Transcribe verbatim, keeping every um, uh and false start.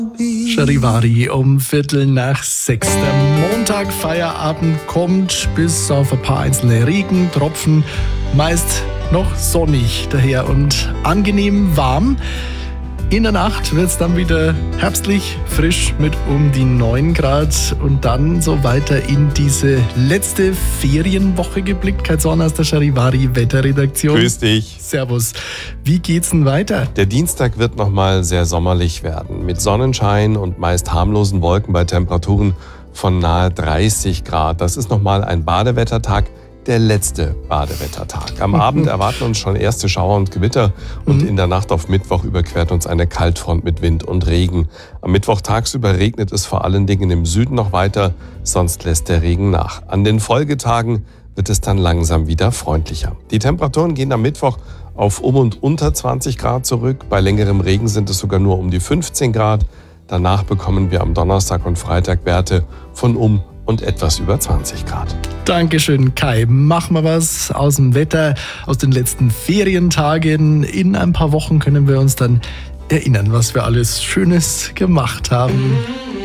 Charivari um Viertel nach sechs. Der Montag, Feierabend kommt, bis auf ein paar einzelne Regentropfen. Meist noch sonnig daher und angenehm warm. In der Nacht wird es dann wieder herbstlich, frisch mit um die neun Grad und dann so weiter in diese letzte Ferienwoche geblickt. Kai Zorn aus der Charivari Wetterredaktion. Grüß dich. Servus. Wie geht's denn weiter? Der Dienstag wird nochmal sehr sommerlich werden. Mit Sonnenschein und meist harmlosen Wolken bei Temperaturen von nahe dreißig Grad. Das ist nochmal ein Badewettertag. Der letzte Badewettertag. Am Abend erwarten uns schon erste Schauer und Gewitter und in der Nacht auf Mittwoch überquert uns eine Kaltfront mit Wind und Regen. Am Mittwoch tagsüber regnet es vor allen Dingen im Süden noch weiter, sonst lässt der Regen nach. An den Folgetagen wird es dann langsam wieder freundlicher. Die Temperaturen gehen am Mittwoch auf um und unter zwanzig Grad zurück. Bei längerem Regen sind es sogar nur um die fünfzehn Grad. Danach bekommen wir am Donnerstag und Freitag Werte von um und etwas über zwanzig Grad. Dankeschön, Kai. Machen wir was aus dem Wetter, aus den letzten Ferientagen. In ein paar Wochen können wir uns dann erinnern, was wir alles Schönes gemacht haben.